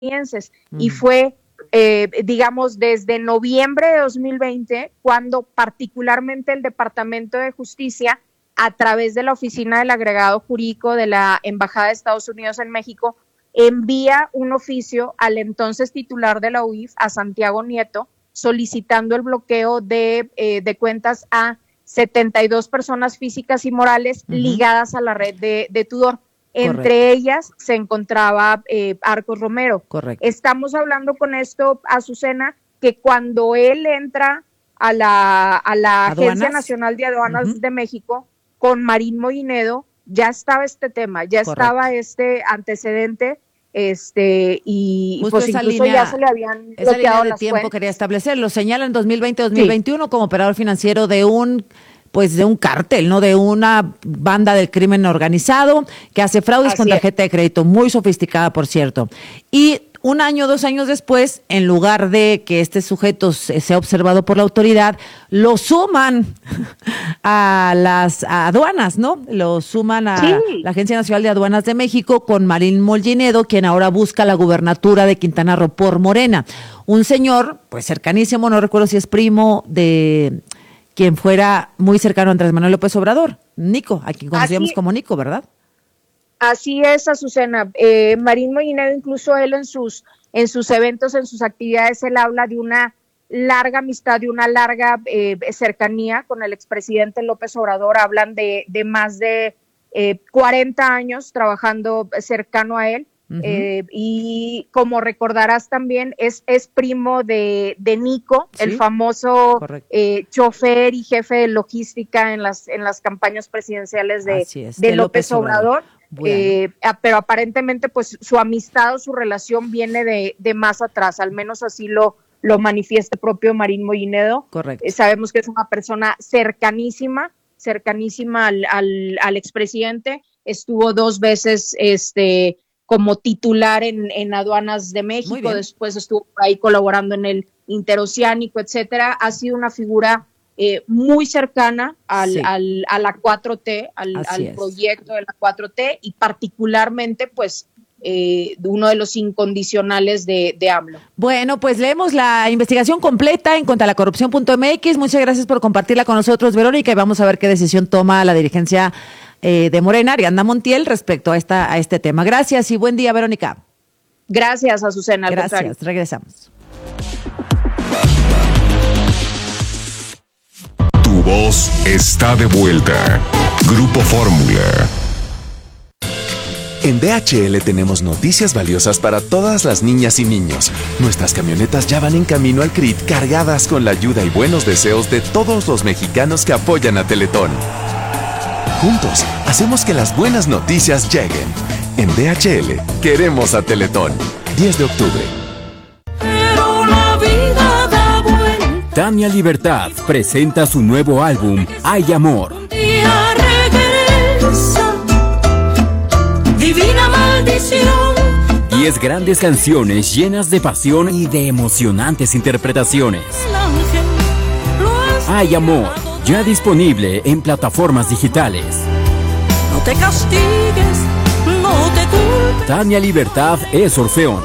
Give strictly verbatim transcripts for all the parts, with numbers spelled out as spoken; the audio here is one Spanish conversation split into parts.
Uh-huh. Y fue, eh, digamos, desde noviembre de dos mil veinte, cuando particularmente el Departamento de Justicia, a través de la Oficina del Agregado Jurídico de la Embajada de Estados Unidos en México, envía un oficio al entonces titular de la U I F, a Santiago Nieto, solicitando el bloqueo de, eh, de cuentas a setenta y dos personas físicas y morales uh-huh. ligadas a la red de, de Tudor. Correcto. Entre ellas se encontraba eh, Arcos Romero. Correcto. Estamos hablando con esto, Azucena, que cuando él entra a la, a la Agencia Nacional de Aduanas uh-huh. de México, con Marín Mollinedo, ya estaba este tema, ya Correcto. Estaba este antecedente, este y Justo pues incluso línea, ya se le habían esa línea de las tiempo cuentas. Quería establecer, lo señala en dos mil veinte dos mil veintiuno sí. como operador financiero de un pues de un cártel, ¿no? De una banda del crimen organizado que hace fraudes Así con tarjeta es. de crédito, muy sofisticada, por cierto. Y un año, dos años después, en lugar de que este sujeto sea observado por la autoridad, lo suman a las aduanas, ¿no? Lo suman a sí. la Agencia Nacional de Aduanas de México con Marín Mollinedo, quien ahora busca la gubernatura de Quintana Roo por Morena. Un señor, pues cercanísimo, no recuerdo si es primo de quien fuera muy cercano a Andrés Manuel López Obrador, Nico, a quien conocíamos Así. como Nico, ¿verdad? Así es, Azucena. Eh, Marín Mollinedo, incluso él en sus en sus eventos, en sus actividades, él habla de una larga amistad, de una larga eh, cercanía con el expresidente López Obrador. Hablan de, de más de eh, cuarenta años trabajando cercano a él. Uh-huh. Eh, y como recordarás también, es, es primo de, de Nico, ¿Sí? el famoso eh, chofer y jefe de logística en las, en las campañas presidenciales de, es, de, de López, López Obrador. Obrador. Bueno. Eh, pero aparentemente pues su amistad o su relación viene de, de más atrás, al menos así lo, lo manifiesta el propio Marín Mollinedo. Correcto. Eh, sabemos que es una persona cercanísima, cercanísima al, al, al expresidente, estuvo dos veces este como titular en, en Aduanas de México, después estuvo ahí colaborando en el Interoceánico, etcétera. Ha sido una figura eh, muy cercana al, sí. al, a la cuatro T, al, al proyecto de la cuatro T, y particularmente, pues, eh, uno de los incondicionales de, de AMLO. Bueno, pues leemos la investigación completa en contra la corrupción punto m x. Muchas gracias por compartirla con nosotros, Verónica, y vamos a ver qué decisión toma la dirigencia Eh, de Morena, Ariadna Montiel, respecto a esta a este tema. Gracias y buen día, Verónica. Gracias, Azucena. Al Gracias, contrario. Regresamos. Tu voz está de vuelta. Grupo Fórmula. En D H L tenemos noticias valiosas para todas las niñas y niños. Nuestras camionetas ya van en camino al C R I T cargadas con la ayuda y buenos deseos de todos los mexicanos que apoyan a Teletón. Juntos, hacemos que las buenas noticias lleguen. En D H L, queremos a Teletón. diez de octubre. Pero la vida da vuelta. Tania Libertad presenta su nuevo álbum, Hay Amor. Un día regresa, divina maldición. Diez grandes canciones llenas de pasión y de emocionantes interpretaciones. El ángel lo ha Hay Amor. Ya disponible en plataformas digitales. No te castigues, no te culpes. Tania Libertad es Orfeón.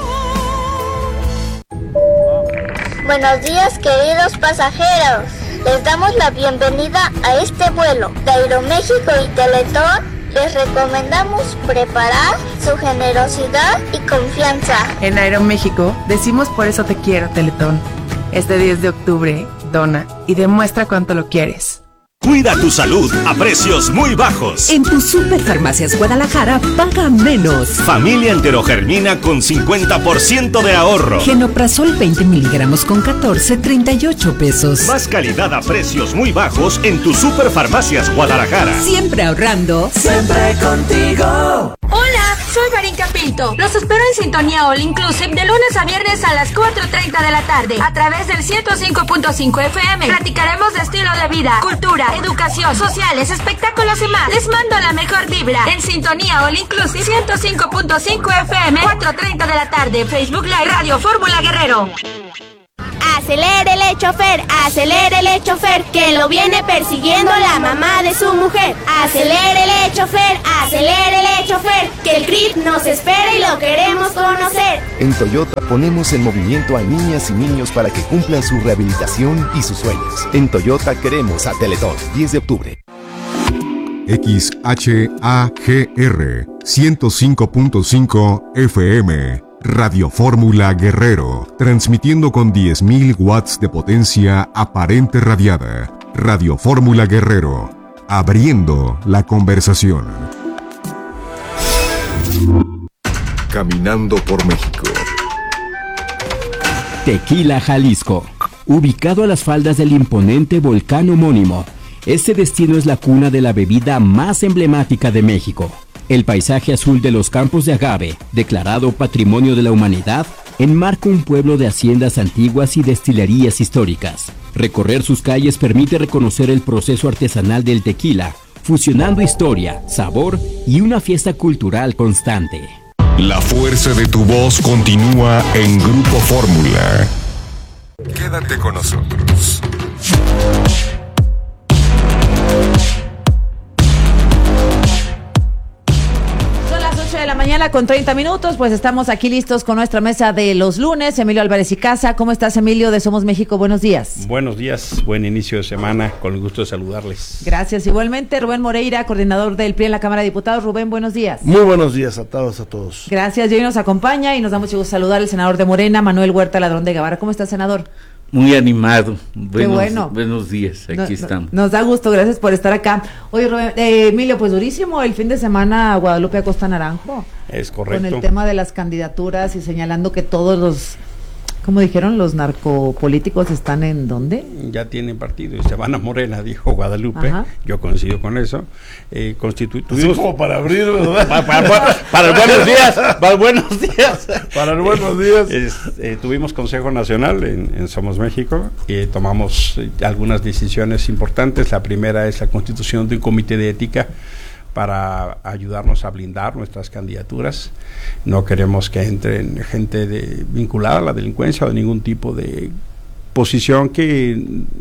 Buenos días, queridos pasajeros. Les damos la bienvenida a este vuelo de Aeroméxico y Teletón. Les recomendamos preparar su generosidad y confianza. En Aeroméxico decimos por eso te quiero, Teletón. Este diez de octubre, dona y demuestra cuánto lo quieres. Cuida tu salud a precios muy bajos. En tu Superfarmacias Guadalajara, paga menos. Familia enterogermina con cincuenta por ciento de ahorro. Genoprazol veinte miligramos con catorce, treinta y ocho pesos. Más calidad a precios muy bajos en tu Superfarmacias Guadalajara. Siempre ahorrando. Siempre contigo. Hola, soy Marinka Pinto. Los espero en Sintonía All Inclusive de lunes a viernes a las cuatro treinta de la tarde a través del ciento cinco punto cinco F M. Platicaremos de estilo de vida, cultura, educación, sociales, espectáculos y más. Les mando la mejor vibra en Sintonía All Inclusive ciento cinco punto cinco F M, cuatro treinta de la tarde, Facebook Live, Radio Fórmula Guerrero. Acelérele, chofer, acelérele, chofer, que lo viene persiguiendo la mamá de su mujer. Acelérele, chofer, acelérele, chofer, que el C R I T nos espera y lo queremos conocer. En Toyota ponemos en movimiento a niñas y niños para que cumplan su rehabilitación y sus sueños. En Toyota queremos a Teletón. diez de octubre. X H A G R ciento cinco punto cinco F M Radio Fórmula Guerrero, transmitiendo con diez mil watts de potencia aparente radiada. Radio Fórmula Guerrero, abriendo la conversación. Caminando por México. Tequila, Jalisco, ubicado a las faldas del imponente volcán homónimo. Este destino es la cuna de la bebida más emblemática de México. El paisaje azul de los campos de agave, declarado Patrimonio de la Humanidad, enmarca un pueblo de haciendas antiguas y destilerías históricas. Recorrer sus calles permite reconocer el proceso artesanal del tequila, fusionando historia, sabor y una fiesta cultural constante. La fuerza de tu voz continúa en Grupo Fórmula. Quédate con nosotros. De la mañana con treinta minutos, pues estamos aquí listos con nuestra mesa de los lunes. Emilio Álvarez y Casa, ¿cómo estás, Emilio, de Somos México? Buenos días. Buenos días, buen inicio de semana, con el gusto de saludarles. Gracias, igualmente Rubén Moreira, coordinador del P R I en la Cámara de Diputados. Rubén, buenos días. Muy buenos días a todos, a todos. Gracias, y hoy nos acompaña y nos da mucho gusto saludar al senador de Morena, Manuel Huerta Ladrón de Guevara. ¿Cómo está, senador? Muy animado. Buenos, bueno. buenos días, aquí no, estamos. Nos da gusto, gracias por estar acá. Oye, Rubén, eh, Emilio, pues durísimo el fin de semana a Guadalupe Acosta Naranjo. Es correcto. Con el tema de las candidaturas y señalando que todos los, ¿cómo dijeron? Los narcopolíticos están en ¿dónde? Ya tienen partido y se van a Morena, dijo Guadalupe. Ajá. Yo coincido con eso. Eh, constitu- tuvimos... como para abrir, ¿verdad? para, para, para, para el buenos días, para el buenos días. Para el buenos días. Es, eh, tuvimos Consejo Nacional en, en Somos México y tomamos eh, algunas decisiones importantes. La primera es la constitución de un comité de ética para ayudarnos a blindar nuestras candidaturas. No queremos que entren gente de, vinculada a la delincuencia o de ningún tipo de posición que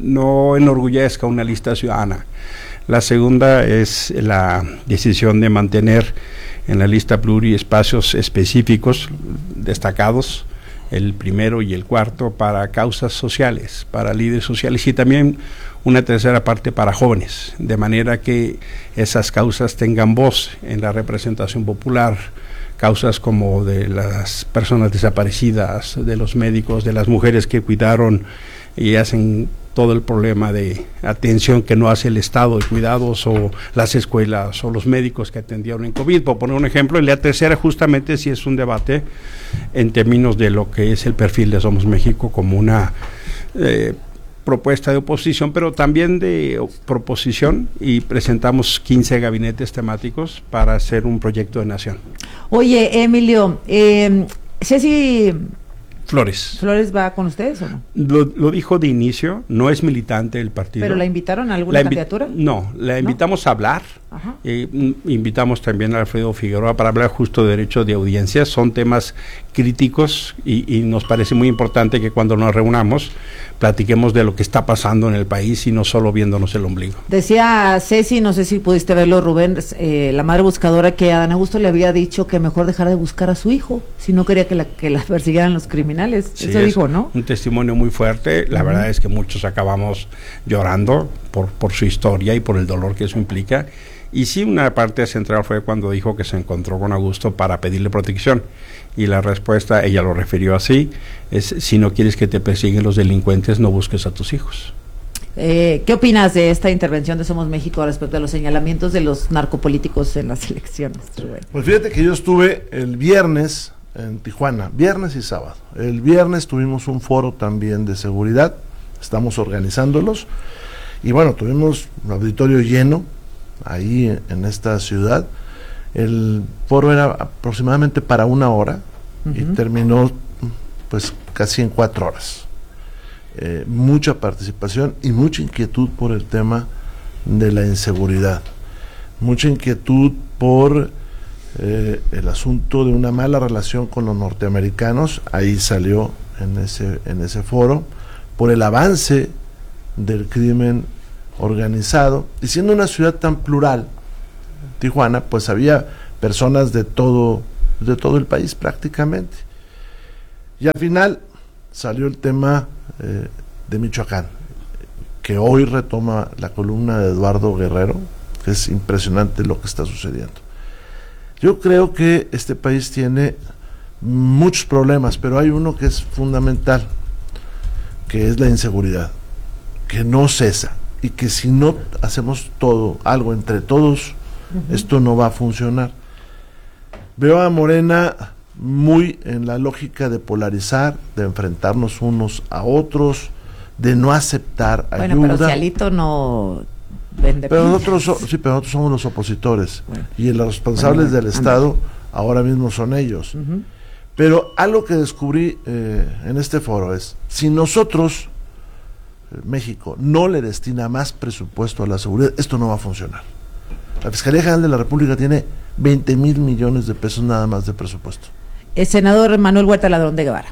no enorgullezca una lista ciudadana. La segunda es la decisión de mantener en la lista pluri espacios específicos destacados, el primero y el cuarto, para causas sociales, para líderes sociales, y también una tercera parte para jóvenes, de manera que esas causas tengan voz en la representación popular, causas como de las personas desaparecidas, de los médicos, de las mujeres que cuidaron y hacen todo el problema de atención que no hace el Estado de cuidados, o las escuelas, o los médicos que atendieron en COVID, por poner un ejemplo. Y la tercera justamente sí es un debate en términos de lo que es el perfil de Somos México como una eh, propuesta de oposición, pero también de proposición, y presentamos quince gabinetes temáticos para hacer un proyecto de nación. Oye, Emilio, eh, Ceci Flores. ¿Flores va con ustedes o no? Lo, lo dijo de inicio, no es militante del partido. ¿Pero la invitaron a alguna la invi- candidatura? No, la invitamos ¿No? a hablar. Eh, invitamos también a Alfredo Figueroa para hablar justo de derecho de audiencia. Son temas críticos y, y nos parece muy importante que cuando nos reunamos platiquemos de lo que está pasando en el país y no solo viéndonos el ombligo. Decía Ceci, no sé si pudiste verlo, Rubén, eh, la madre buscadora, que a Dan Augusto le había dicho que mejor dejara de buscar a su hijo, si no quería que la, que la persiguieran los criminales. Sí, eso dijo, ¿no? Un testimonio muy fuerte. La uh-huh. verdad es que muchos acabamos llorando por, por su historia y por el dolor que eso implica. Y sí, una parte central fue cuando dijo que se encontró con Augusto para pedirle protección. Y la respuesta, ella lo refirió así, es: si no quieres que te persiguen los delincuentes, no busques a tus hijos. Eh, ¿Qué opinas de esta intervención de Somos México respecto a los señalamientos de los narcopolíticos en las elecciones, Rubén? Pues fíjate que yo estuve el viernes en Tijuana, viernes y sábado. El viernes tuvimos un foro también de seguridad, estamos organizándolos, y bueno, tuvimos un auditorio lleno ahí en, en esta ciudad. El foro era aproximadamente para una hora uh-huh. y terminó pues casi en cuatro horas. Eh, mucha participación y mucha inquietud por el tema de la inseguridad, mucha inquietud por eh, el asunto de una mala relación con los norteamericanos. Ahí salió en ese, en ese foro por el avance del crimen organizado, y siendo una ciudad tan plural, Tijuana, pues había personas de todo, de todo el país prácticamente. Y al final salió el tema eh, de Michoacán, que hoy retoma la columna de Eduardo Guerrero, que es impresionante lo que está sucediendo. Yo creo que este país tiene muchos problemas, pero hay uno que es fundamental, que es la inseguridad, que no cesa, y que si no hacemos todo, algo entre todos, uh-huh. esto no va a funcionar. Veo a Morena muy en la lógica de polarizar, de enfrentarnos unos a otros, de no aceptar bueno, ayuda. Pero si Alito no vende. Pero nosotros, so, sí, pero nosotros somos los opositores, bueno. y los responsables bueno, del Estado anda. ahora mismo son ellos. Uh-huh. Pero algo que descubrí eh, en este foro es, si nosotros, eh, México, no le destina más presupuesto a la seguridad, esto no va a funcionar. La Fiscalía General de la República tiene veinte mil millones de pesos nada más de presupuesto. El senador Manuel Huerta Ladrón de Guevara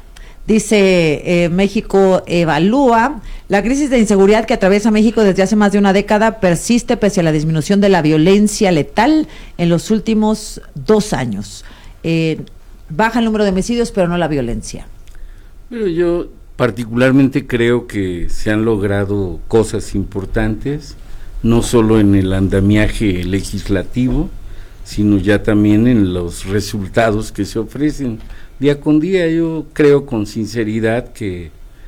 dice, eh, México evalúa la crisis de inseguridad que atraviesa México desde hace más de una década, persiste pese a la disminución de la violencia letal en los últimos dos años. Eh, baja el número de homicidios, pero no la violencia. Pero yo particularmente creo que se han logrado cosas importantes, no solo en el andamiaje legislativo, sino ya también en los resultados que se ofrecen día con día. Yo creo con sinceridad que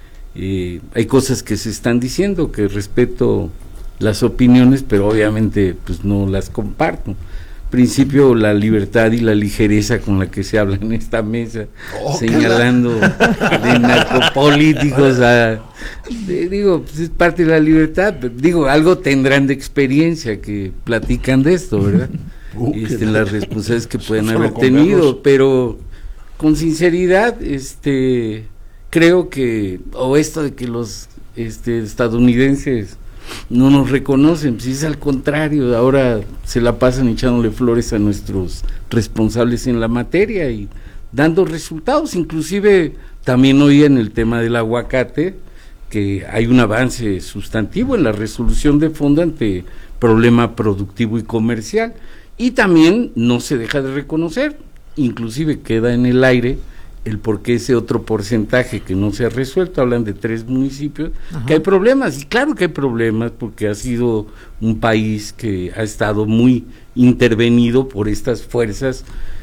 eh, hay cosas que se están diciendo, que respeto las opiniones, pero obviamente pues no las comparto. Principio, la libertad y la ligereza con la que se habla en esta mesa, oh, señalando de narcopolíticos a, de, digo, pues es parte de la libertad, digo, algo tendrán de experiencia que platican de esto, ¿verdad? Uh, este, las responsabilidades que pueden haber tenido, pero con sinceridad, este, creo que, o esto de que los este, estadounidenses no nos reconocen, si es al contrario, ahora se la pasan echándole flores a nuestros responsables en la materia y dando resultados. Inclusive también hoy en el tema del aguacate, que hay un avance sustantivo en la resolución de fondo ante problema productivo y comercial, y también no se deja de reconocer, inclusive queda en el aire el por qué ese otro porcentaje que no se ha resuelto, hablan de tres municipios, Ajá. que hay problemas, y claro que hay problemas porque ha sido un país que ha estado muy intervenido por estas fuerzas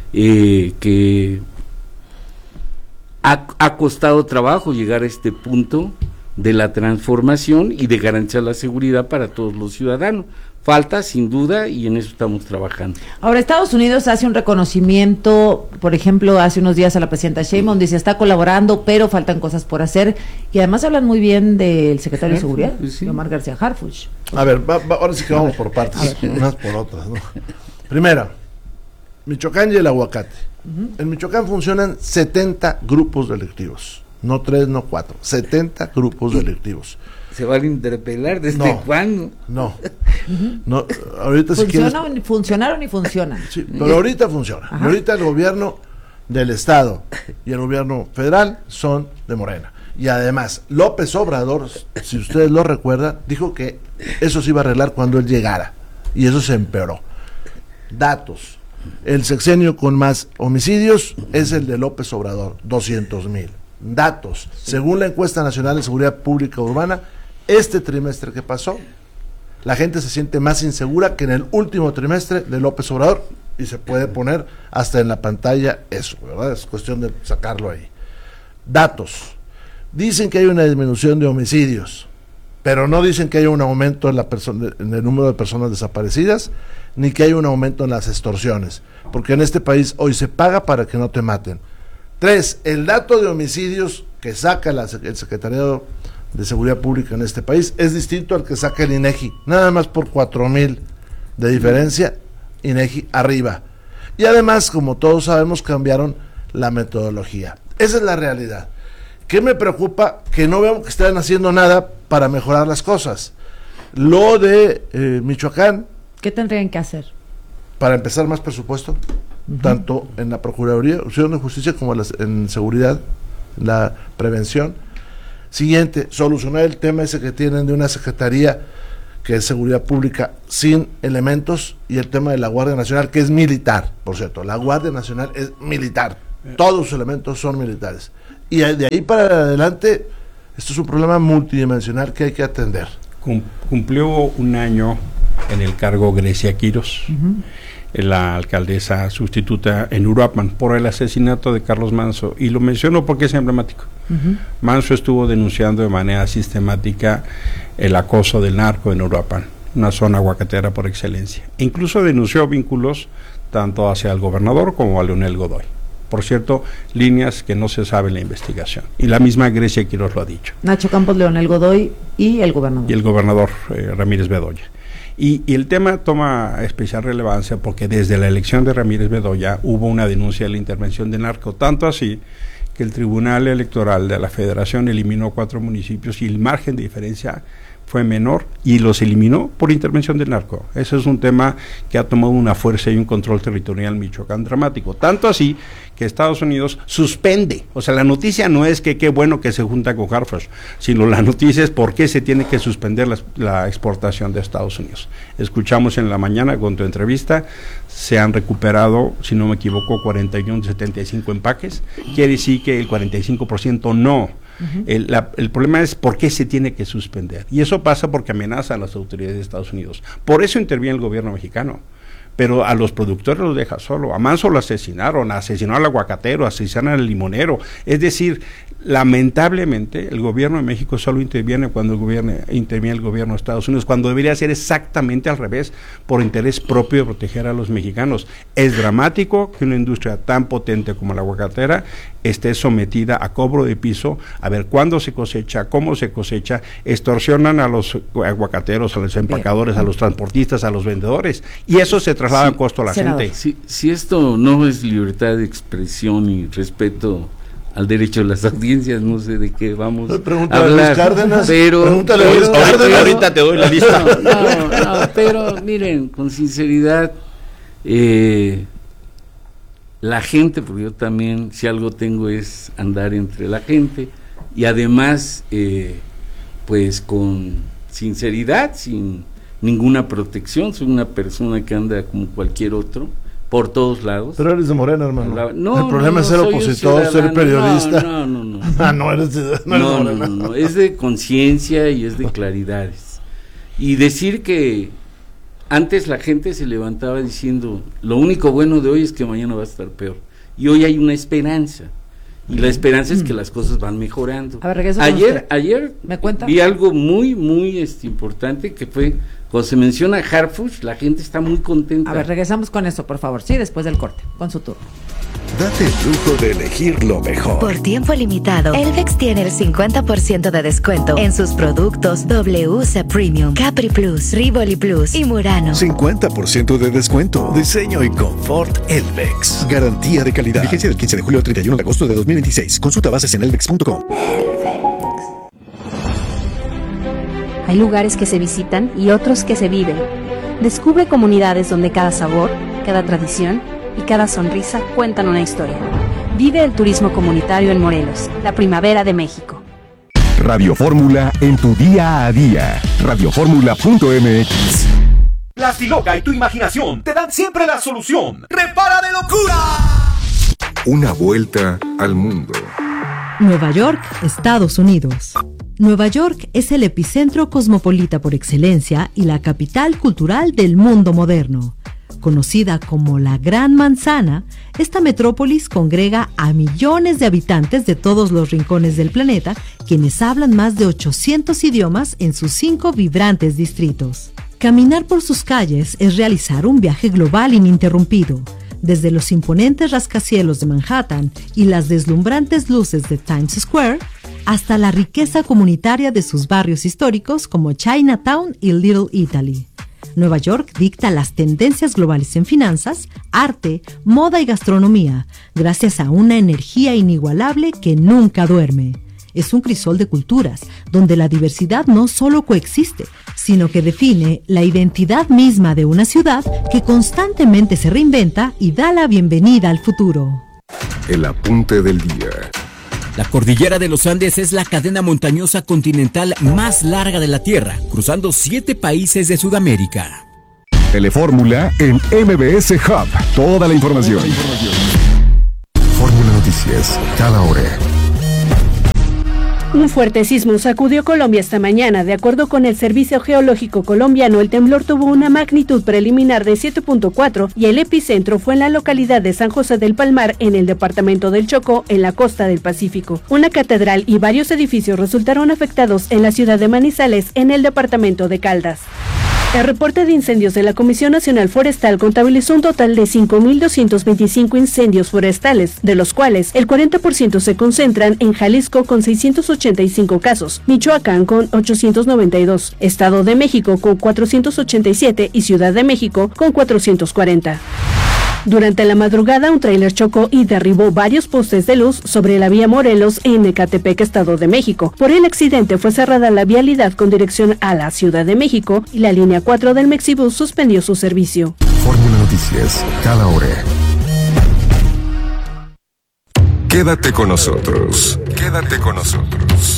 eh, que ha, ha costado trabajo llegar a este punto de la transformación y de garantizar la seguridad para todos los ciudadanos. Falta, sin duda, y en eso estamos trabajando. Ahora, Estados Unidos hace un reconocimiento, por ejemplo, hace unos días a la presidenta Sheinbaum, dice, está colaborando, pero faltan cosas por hacer, y además hablan muy bien del secretario de Seguridad, sí. Omar García Harfuch. A ver, va, va, ahora sí que vamos por partes, unas por otras, ¿no? Primera, Michoacán y el aguacate. Uh-huh. En Michoacán funcionan setenta grupos delictivos, no tres, no cuatro, setenta grupos delictivos. ¿Se van a interpelar desde no, cuándo? No, no, ahorita si quieres... Funcionaron y funcionan. Sí, pero ahorita funciona. Ajá. Ahorita el gobierno del Estado y el gobierno federal son de Morena. Y además, López Obrador, si ustedes lo recuerdan, dijo que eso se iba a arreglar cuando él llegara. Y eso se empeoró. Datos. El sexenio con más homicidios es el de López Obrador, doscientos mil. Datos. Según la encuesta nacional de seguridad pública urbana, este trimestre que pasó, la gente se siente más insegura que en el último trimestre de López Obrador, y se puede poner hasta en la pantalla eso, ¿verdad? Es cuestión de sacarlo ahí. Datos. Dicen que hay una disminución de homicidios, pero no dicen que hay un aumento en, la perso- en el número de personas desaparecidas, ni que hay un aumento en las extorsiones, porque en este país hoy se paga para que no te maten. Tres, el dato de homicidios que saca la, el Secretariado de Seguridad Pública en este país es distinto al que saca el INEGI, nada más por cuatro mil de diferencia, INEGI arriba. Y además, como todos sabemos, cambiaron la metodología. Esa es la realidad. ¿Qué me preocupa? Que no veo que estén haciendo nada para mejorar las cosas. Lo de eh, Michoacán. ¿Qué tendrían que hacer? Para empezar, más presupuesto. Uh-huh. Tanto en la Procuraduría de Justicia como en, las, en seguridad, la prevención. Siguiente, solucionar el tema ese que tienen de una secretaría que es seguridad pública sin elementos, y el tema de la Guardia Nacional, que es militar, por cierto, la Guardia Nacional es militar, todos sus elementos son militares, y de ahí para adelante esto es un problema multidimensional que hay que atender. Cumplió un año en el cargo Grecia Quirós, uh-huh. la alcaldesa sustituta en Uruapan, por el asesinato de Carlos Manso, y lo menciono porque es emblemático. Uh-huh. Manso estuvo denunciando de manera sistemática el acoso del narco en Uruapan, una zona aguacatera por excelencia. Incluso denunció vínculos tanto hacia el gobernador como a Leonel Godoy. Por cierto, líneas que no se sabe en la investigación. Y la misma Grecia Quirós lo ha dicho. Nacho Campos, Leonel Godoy y el gobernador. Y el gobernador eh, Ramírez Bedoya. Y, y el tema toma especial relevancia porque desde la elección de Ramírez Bedoya hubo una denuncia de la intervención de narco, tanto así que el Tribunal Electoral de la Federación eliminó cuatro municipios y el margen de diferencia fue menor y los eliminó por intervención del narco. Ese es un tema que ha tomado una fuerza y un control territorial en Michoacán dramático, tanto así que Estados Unidos suspende, o sea, la noticia no es que qué bueno que se junta con Harfush, sino la noticia es por qué se tiene que suspender la, la exportación de Estados Unidos. Escuchamos en la mañana con tu entrevista, se han recuperado, si no me equivoco, cuarenta y uno de setenta y cinco empaques, quiere decir que el cuarenta y cinco por ciento no. Uh-huh. El, la, el problema es por qué se tiene que suspender, y eso pasa porque amenazan a las autoridades de Estados Unidos. Por eso interviene el gobierno mexicano, pero a los productores los deja solo. A Manso lo asesinaron, asesinó al aguacatero, asesinaron al limonero. Es decir, lamentablemente el gobierno de México solo interviene cuando el gobierno, interviene el gobierno de Estados Unidos, cuando debería ser exactamente al revés, por interés propio de proteger a los mexicanos. Es dramático que una industria tan potente como la aguacatera esté sometida a cobro de piso, a ver cuándo se cosecha, cómo se cosecha, extorsionan a los aguacateros, a los empacadores, a los transportistas, a los vendedores, y eso se traslada sí, a costo a la senador. gente. Si, si esto no es libertad de expresión y respeto al derecho de las audiencias, no sé de qué vamos a hablar. Cárdenas, pero, pregúntale pero, a Luis Cárdenas. pero ahorita te doy la lista. No, no, no, pero miren, con sinceridad, eh, la gente, porque yo también, si algo tengo es andar entre la gente, y además, eh, pues con sinceridad, sin ninguna protección, soy una persona que anda como cualquier otro, por todos lados. Pero eres de Morena, hermano. La, no, el problema no, es ser opositor, ser periodista. No, no, no. Ah, no eres de, no, no, eres no, no, no, es de conciencia y es de claridades. Y decir que antes la gente se levantaba diciendo, lo único bueno de hoy es que mañana va a estar peor. Y hoy hay una esperanza. Y la esperanza es que las cosas van mejorando. A ver, ayer ayer ¿me cuenta? Vi algo muy, muy este, importante, que fue, cuando se menciona Harfush, la gente está muy contenta. A ver, regresamos con eso, por favor. Sí, después del corte, con su turno. Date el lujo de elegir lo mejor. Por tiempo limitado, Elvex tiene el cincuenta por ciento de descuento en sus productos W C Premium, Capri Plus, Rivoli Plus y Murano. cincuenta por ciento de descuento. Diseño y confort Elvex. Garantía de calidad. Vigencia del quince de julio al treinta y uno de agosto de dos mil veintiséis. Consulta bases en elvex punto com. Hay lugares que se visitan y otros que se viven. Descubre comunidades donde cada sabor, cada tradición y cada sonrisa cuentan una historia. Vive el turismo comunitario en Morelos, la primavera de México. Radio Fórmula en tu día a día. radio fórmula punto m x. Plastiloca y tu imaginación te dan siempre la solución. ¡Repara de locura! Una vuelta al mundo. Nueva York, Estados Unidos. Nueva York es el epicentro cosmopolita por excelencia y la capital cultural del mundo moderno. Conocida como la Gran Manzana, esta metrópolis congrega a millones de habitantes de todos los rincones del planeta, quienes hablan más de ochocientos idiomas en sus cinco vibrantes distritos. Caminar por sus calles es realizar un viaje global ininterrumpido, desde los imponentes rascacielos de Manhattan y las deslumbrantes luces de Times Square, hasta la riqueza comunitaria de sus barrios históricos como Chinatown y Little Italy. Nueva York dicta las tendencias globales en finanzas, arte, moda y gastronomía, gracias a una energía inigualable que nunca duerme. Es un crisol de culturas, donde la diversidad no solo coexiste, sino que define la identidad misma de una ciudad que constantemente se reinventa y da la bienvenida al futuro. El apunte del día. La cordillera de los Andes es la cadena montañosa continental más larga de la Tierra, cruzando siete países de Sudamérica. Telefórmula en M B S Hub. Toda la información. Fórmula Noticias, cada hora. Un fuerte sismo sacudió Colombia esta mañana. De acuerdo con el Servicio Geológico Colombiano, el temblor tuvo una magnitud preliminar de siete punto cuatro y el epicentro fue en la localidad de San José del Palmar, en el departamento del Chocó, en la costa del Pacífico. Una catedral y varios edificios resultaron afectados en la ciudad de Manizales, en el departamento de Caldas. El reporte de incendios de la Comisión Nacional Forestal contabilizó un total de cinco mil doscientos veinticinco incendios forestales, de los cuales el cuarenta por ciento se concentran en Jalisco con seiscientos ochenta y cinco casos, Michoacán con ochocientos noventa y dos, Estado de México con cuatrocientos ochenta y siete y Ciudad de México con cuatrocientos cuarenta. Durante la madrugada, un tráiler chocó y derribó varios postes de luz sobre la vía Morelos en Ecatepec, Estado de México. Por el accidente fue cerrada la vialidad con dirección a la Ciudad de México y la línea cuatro del Mexibus suspendió su servicio. Fórmula Noticias, cada hora. Quédate con nosotros. Quédate con nosotros.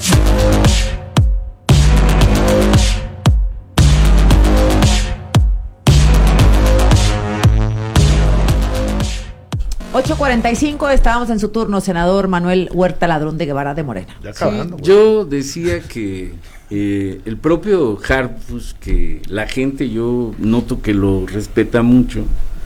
ocho cuarenta y cinco, estábamos en su turno, senador Manuel Huerta Ladrón de Guevara de Morena. Ya acabando, sí, yo decía que eh, el propio Harfush, que la gente yo noto que lo respeta mucho,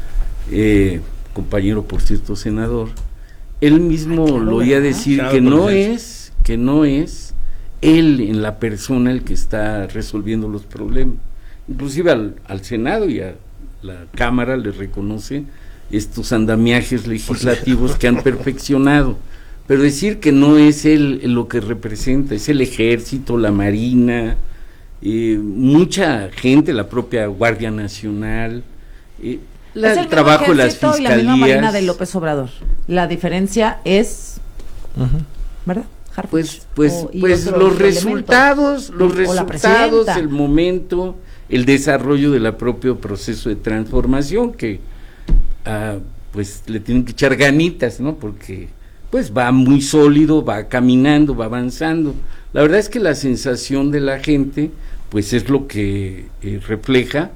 eh, compañero por cierto senador, él mismo claro, lo oía decir claro, que no es, que no es él en la persona el que está resolviendo los problemas. Inclusive al, al Senado y a la Cámara le reconoce estos andamiajes legislativos que han perfeccionado, pero decir que no es él lo que representa, es el ejército, la marina, eh, mucha gente, la propia Guardia Nacional, eh, la, es el, el trabajo de las fiscalías. Y la misma marina de López Obrador. La diferencia es, uh-huh. ¿verdad? Harfush, pues, pues, o, pues los resultados, elementos. los resultados, el momento, el desarrollo del propio proceso de transformación que Uh, pues le tienen que echar ganitas, ¿no? Porque pues va muy sólido, va caminando, va avanzando. La verdad es que la sensación de la gente pues es lo que eh, refleja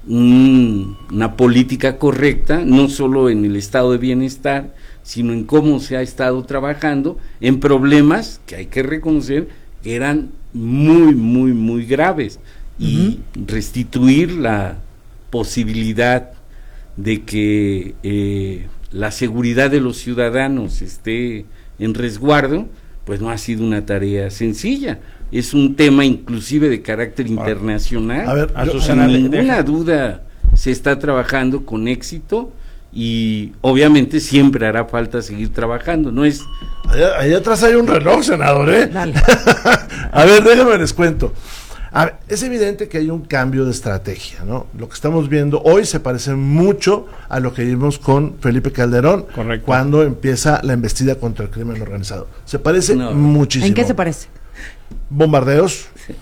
un, una política correcta, no solo en el estado de bienestar, sino en cómo se ha estado trabajando en problemas que hay que reconocer que eran muy, muy, muy graves, y uh-huh. restituir la posibilidad de que eh, la seguridad de los ciudadanos esté en resguardo, pues no ha sido una tarea sencilla. Es un tema inclusive de carácter internacional. A ver, a yo, Susana, sin ninguna duda se está trabajando con éxito y obviamente siempre hará falta seguir trabajando. No es. Allá, allá atrás hay un reloj, senador, ¿eh? Dale. A ver, déjenme les cuento. A ver, es evidente que hay un cambio de estrategia, ¿no? Lo que estamos viendo hoy se parece mucho a lo que vimos con Felipe Calderón. Correcto. Cuando empieza la embestida contra el crimen organizado. Se parece no. muchísimo. ¿En qué se parece? Bombardeos,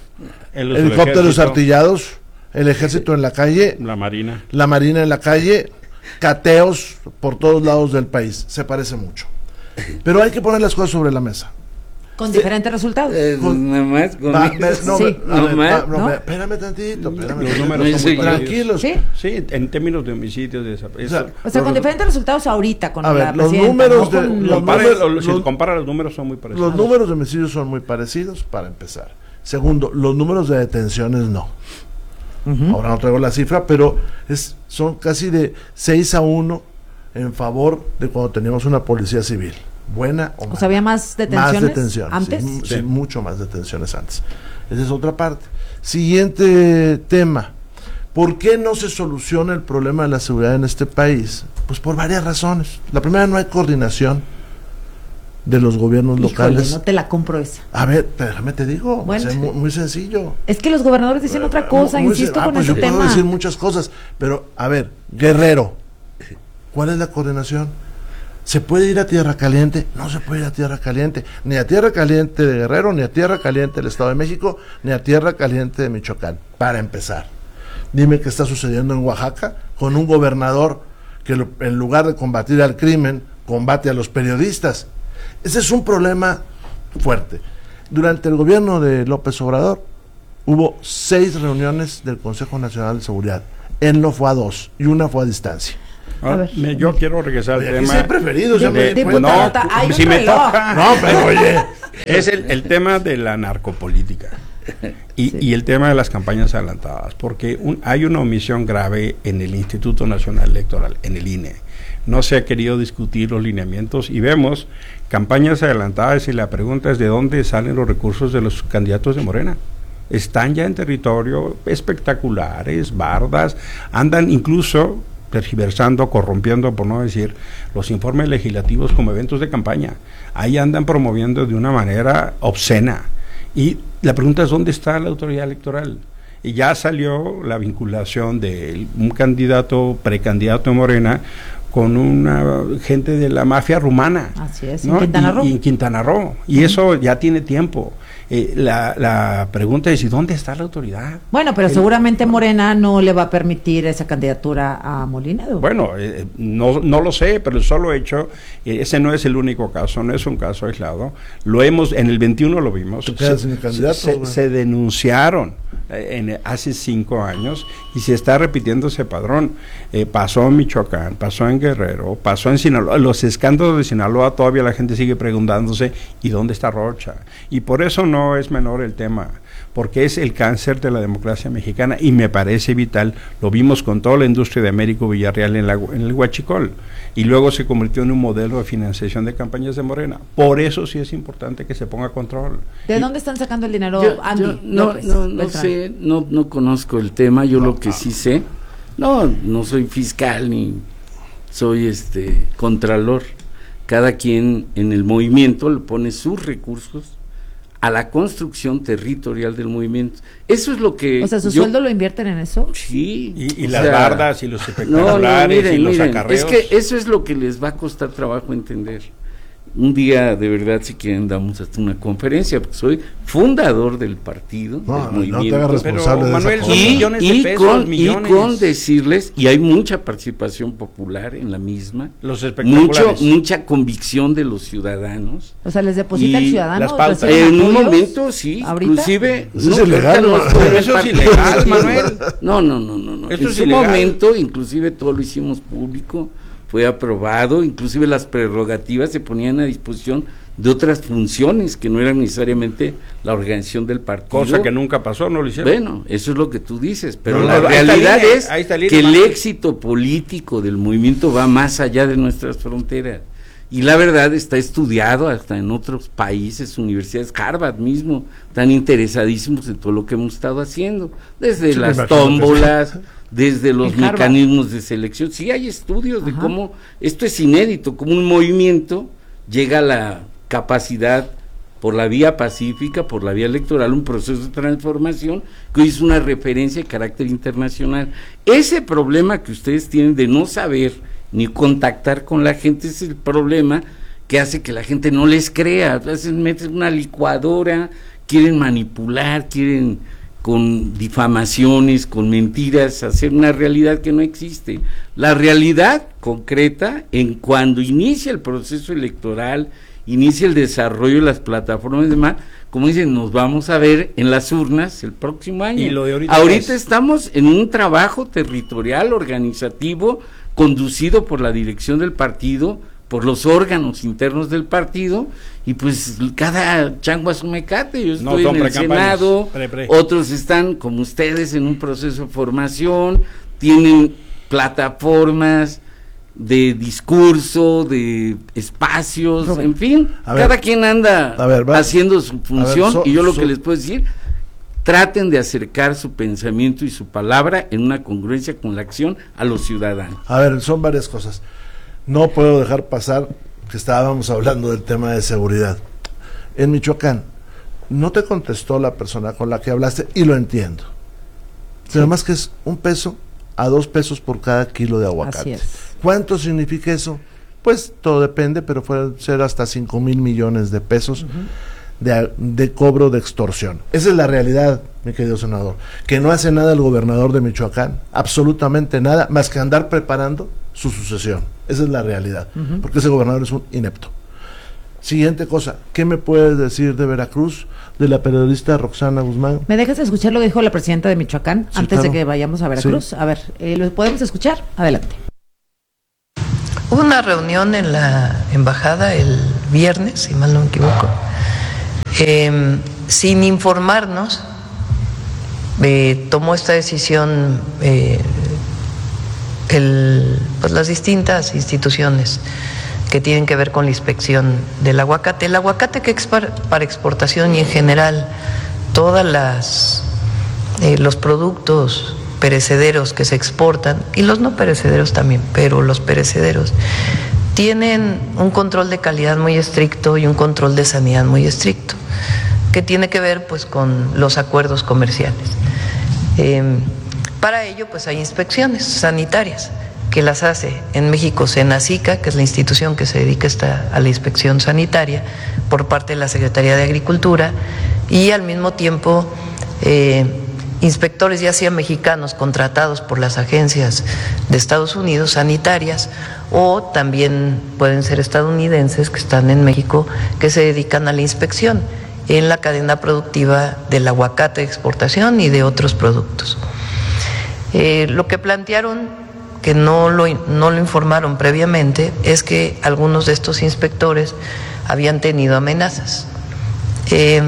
el helicópteros artillados, el ejército en la calle, la marina, la marina en la calle, cateos por todos lados del país. Se parece mucho. Pero hay que poner las cosas sobre la mesa. Con diferentes resultados. Eh, con, nada más, con va, me, no, sí. no, ver, más, va, no, ¿no? Espérame tantito, espérame. Los números no, son muy tranquilos. ¿Sí? Sí, en términos de homicidios, de desapariciones. O sea, o sea con los, diferentes resultados ahorita con a la ver, los presidenta. Números ¿no? de, con los compara, números, los, si los, compara los números son muy parecidos. Los números de homicidios son muy parecidos, para empezar. Segundo, los números de detenciones no. Uh-huh. Ahora no traigo la cifra, pero es son casi de seis a uno en favor de cuando teníamos una policía civil. Buena o mala. O sea, había más detenciones, más detenciones antes. Sí, sí. sí, mucho más detenciones antes. Esa es otra parte. Siguiente tema. ¿Por qué no se soluciona el problema de la seguridad en este país? Pues por varias razones. La primera, no hay coordinación de los gobiernos Híjole, locales. No te la compro esa. A ver, déjame te digo, bueno, es muy, muy sencillo. Es que los gobernadores dicen eh, otra cosa, muy, insisto ah, con pues ese yo tema. Puedo decir muchas cosas, pero a ver, Guerrero, ¿cuál es la coordinación? ¿Se puede ir a Tierra Caliente? No se puede ir a Tierra Caliente, ni a Tierra Caliente de Guerrero, ni a Tierra Caliente del Estado de México, ni a Tierra Caliente de Michoacán, para empezar. Dime qué está sucediendo en Oaxaca con un gobernador que lo, en lugar de combatir al crimen, combate a los periodistas. Ese es un problema fuerte. Durante el gobierno de López Obrador hubo seis reuniones del Consejo Nacional de Seguridad. Él no fue a dos y una fue a distancia. Ah, me, yo quiero regresar al tema. Sí, preferido, ya de, me pues no, si me toca. No, pero oye. Es el, el tema de la narcopolítica y, sí. y el tema de las campañas adelantadas, porque un, hay una omisión grave en el Instituto Nacional Electoral, en el I N E. No se ha querido discutir los lineamientos y vemos campañas adelantadas y la pregunta es de dónde salen los recursos de los candidatos de Morena. Están ya en territorio espectaculares, bardas, andan incluso tergiversando, corrompiendo, por no decir, los informes legislativos como eventos de campaña. Ahí andan promoviendo de una manera obscena. Y la pregunta es, ¿dónde está la autoridad electoral? Y ya salió la vinculación de un candidato, precandidato de Morena, con una gente de la mafia rumana. Así es, ¿no? en Quintana Roo. Y, y en Quintana Roo. Y uh-huh. eso ya tiene tiempo. Eh, la, la pregunta es, ¿y dónde está la autoridad? Bueno, pero El, seguramente Morena no le va a permitir esa candidatura a Molinero. Bueno, eh, no, no lo sé, pero el solo hecho, eh, ese no es el único caso, no es un caso aislado. Lo hemos, en el veintiuno lo vimos. Se, sin candidato, se, se denunciaron eh, en, hace cinco años y se está repitiendo ese padrón. Eh, pasó en Michoacán, pasó en Guerrero, pasó en Sinaloa. Los escándalos de Sinaloa todavía la gente sigue preguntándose, ¿y dónde está Rocha? Y por eso no No es menor el tema, porque es el cáncer de la democracia mexicana y me parece vital. Lo vimos con toda la industria de Américo Villarreal en, la, en el Huachicol y luego se convirtió en un modelo de financiación de campañas de Morena. Por eso sí es importante que se ponga control. ¿De y, dónde están sacando el dinero, yo, Andy? Yo no, López, no, no sé, no, no conozco el tema. Yo no, lo que no. sí sé, no, no soy fiscal ni soy este contralor. Cada quien en el movimiento le pone sus recursos a la construcción territorial del movimiento. Eso es lo que... O sea, ¿su yo, sueldo lo invierten en eso? Sí. Y, y las sea, bardas y los espectaculares no, no, miren, y los miren, acarreos. Es que eso es lo que les va a costar trabajo entender. Un día, de verdad, si quieren, damos hasta una conferencia, porque soy fundador del partido, no, del no movimiento. te hagas responsable Pero, de Manuel, esa son y, millones de y pesos, con, millones. Y con decirles, y hay mucha participación popular en la misma, los espectaculares. Mucho, mucha convicción de los ciudadanos. O sea, ¿les deposita el ciudadano? Las pautas. En un momento, sí, ¿ahorita? inclusive... Eso no, es ilegal, no, ¿no? pero eso es ilegal, Manuel. No, no, no, no, no. Esto en es su ilegal. momento, inclusive todo lo hicimos público, fue aprobado, inclusive las prerrogativas se ponían a disposición de otras funciones que no eran necesariamente la organización del partido. Cosa que nunca pasó, no lo hicieron. Bueno, eso es lo que tú dices, pero no, la no, realidad línea, es que el Manuel. éxito político del movimiento va más allá de nuestras fronteras. Y la verdad está estudiado hasta en otros países, universidades, Harvard mismo, están interesadísimos en todo lo que hemos estado haciendo, desde sí, las tómbolas, desde los mecanismos de selección. Sí hay estudios Ajá. de cómo, esto es inédito, como un movimiento llega a la capacidad por la vía pacífica, por la vía electoral, un proceso de transformación que hoy es una referencia de carácter internacional. Ese problema que ustedes tienen de no saber ni contactar con la gente es el problema que hace que la gente no les crea. A veces meten una licuadora, quieren manipular, quieren con difamaciones, con mentiras, hacer una realidad que no existe. La realidad concreta, en cuando inicia el proceso electoral, inicia el desarrollo de las plataformas y demás, como dicen, nos vamos a ver en las urnas el próximo año. Y lo de ahorita ahorita es... estamos en un trabajo territorial, organizativo, conducido por la dirección del partido, por los órganos internos del partido, y pues cada chango a su mecate. Yo estoy no, en el Senado, pre, pre. otros están, como ustedes, en un proceso de formación, tienen plataformas de discurso, de espacios, Robert. en fin, ver, cada quien anda ver, haciendo su función, ver, so, y yo lo so, que les puedo decir, traten de acercar su pensamiento y su palabra en una congruencia con la acción a los ciudadanos. A ver, son varias cosas. No puedo dejar pasar que estábamos hablando del tema de seguridad. En Michoacán, no te contestó la persona con la que hablaste, y lo entiendo. Sí. Pero más que es un peso a dos pesos por cada kilo de aguacate. Así es. ¿Cuánto significa eso? Pues todo depende, pero puede ser hasta cinco mil millones de pesos uh-huh. de, de cobro de extorsión. Esa es la realidad, mi querido senador. Que no hace nada el gobernador de Michoacán, absolutamente nada, más que andar preparando su sucesión. Esa es la realidad, uh-huh. porque ese gobernador es un inepto. Siguiente cosa, ¿qué me puedes decir de Veracruz, de la periodista Roxana Guzmán? ¿Me dejas escuchar lo que dijo la presidenta de Michoacán sí, antes claro. de que vayamos a Veracruz? Sí. A ver, eh, ¿lo podemos escuchar? Adelante. Hubo una reunión en la embajada el viernes, si mal no me equivoco, eh, sin informarnos, eh, tomó esta decisión eh, el, pues las distintas instituciones que tienen que ver con la inspección del aguacate. El aguacate que es para, para exportación y en general todas las eh, los productos perecederos que se exportan y los no perecederos también, pero los perecederos tienen un control de calidad muy estricto y un control de sanidad muy estricto, que tiene que ver pues con los acuerdos comerciales. Eh, para ello pues hay inspecciones sanitarias que las hace en México Senacica, que es la institución que se dedica esta, a la inspección sanitaria por parte de la Secretaría de Agricultura, y al mismo tiempo eh, inspectores ya sea mexicanos contratados por las agencias de Estados Unidos sanitarias, o también pueden ser estadounidenses que están en México que se dedican a la inspección en la cadena productiva del aguacate de exportación y de otros productos. Eh, lo que plantearon, que no lo, no lo informaron previamente, es que algunos de estos inspectores habían tenido amenazas. Eh,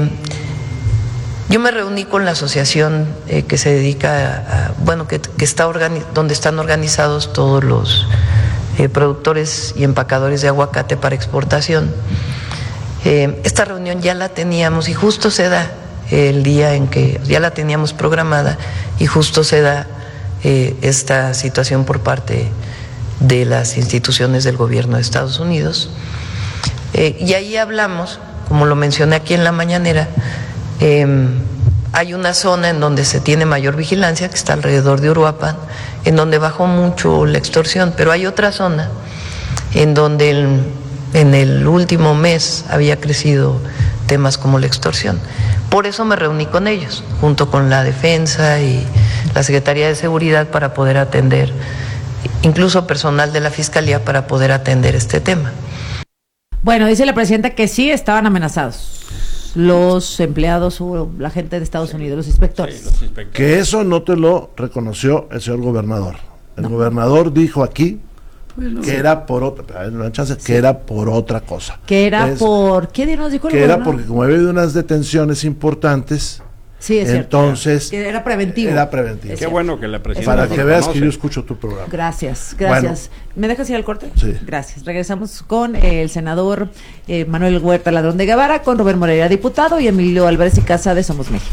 yo me reuní con la asociación eh, que se dedica a, bueno, que, que está organi- donde están organizados todos los eh, productores y empacadores de aguacate para exportación. Eh, esta reunión ya la teníamos y justo se da el día en que, ya la teníamos programada y justo se da Eh, esta situación por parte de las instituciones del gobierno de Estados Unidos. Eh, y ahí hablamos, como lo mencioné aquí en la mañanera, eh, hay una zona en donde se tiene mayor vigilancia, que está alrededor de Uruapan, en donde bajó mucho la extorsión, pero hay otra zona en donde el, en el último mes había crecido temas como la extorsión. Por eso me reuní con ellos, junto con la Defensa y la Secretaría de Seguridad, para poder atender, incluso personal de la Fiscalía, para poder atender este tema. Bueno, dice la presidenta que sí estaban amenazados los empleados o la gente de Estados Unidos, los inspectores. Sí, los inspectores. Que eso no te lo reconoció el señor gobernador. El no. gobernador dijo aquí bueno, que sí. era por otra, una chance, sí. que era por otra cosa. Que era es, por, ¿qué nos dijo el Que gobernador? era porque como había habido unas detenciones importantes. Sí, es entonces cierto. Era preventivo. Era preventivo. Qué bueno que la presidenta. Para que veas que yo escucho tu programa. Gracias, gracias. Bueno, ¿me dejas ir al corte? Sí. Gracias. Regresamos con el senador eh, Manuel Huerta Ladrón de Guevara, con Rubén Moreira, diputado, y Emilio Álvarez y Casa de Somos México.